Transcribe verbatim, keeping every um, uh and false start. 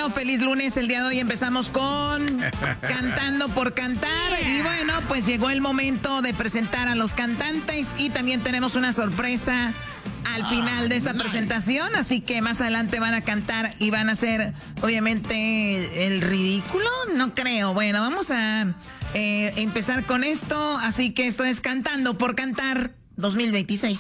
bueno, feliz lunes. El día de hoy empezamos con Cantando por Cantar. Y bueno, pues llegó el momento de presentar a los cantantes y también tenemos una sorpresa al final de esta presentación. Así que más adelante van a cantar y van a hacer, obviamente, el ridículo. No creo. Bueno, vamos a eh, empezar con esto. Así que esto es Cantando por Cantar dos mil veintiséis.